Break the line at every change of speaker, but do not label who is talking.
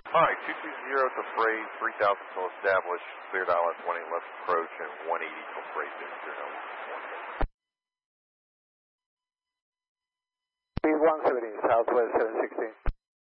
Hi, 220 to Freight, 3000 till established, cleared ILS 20 left approach, and 180 till Freight,
Speed 170, Southwest 716.